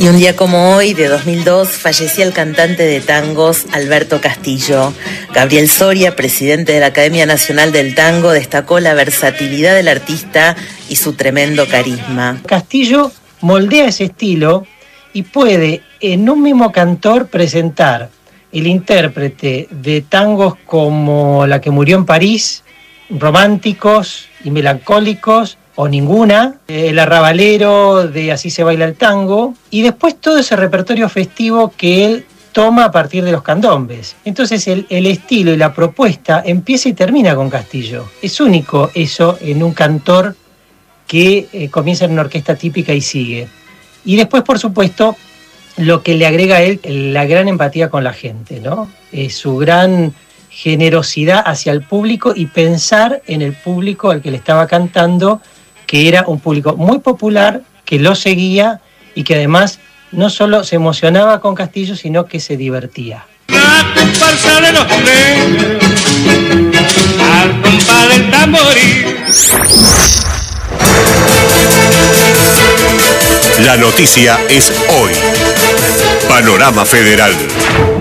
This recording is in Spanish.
Y un día como hoy, de 2002, fallecía el cantante de tangos Alberto Castillo. Gabriel Soria, presidente de la Academia Nacional del Tango, destacó la versatilidad del artista y su tremendo carisma. Castillo moldea ese estilo y puede en un mismo cantor presentar el intérprete de tangos como La que murió en París, románticos y melancólicos, o ninguna, el arrabalero de Así se baila el tango, y después todo ese repertorio festivo que él toma a partir de los candombes. Entonces el estilo y la propuesta empieza y termina con Castillo. Es único eso en un cantor que comienza en una orquesta típica y sigue. Y después, por supuesto, lo que le agrega a él, la gran empatía con la gente, ¿no? Su gran generosidad hacia el público y pensar en el público al que le estaba cantando, que era un público muy popular, que lo seguía y que además no solo se emocionaba con Castillo, sino que se divertía. La comparsa de los negros, al compás del tamboril. La noticia es hoy. Panorama Federal.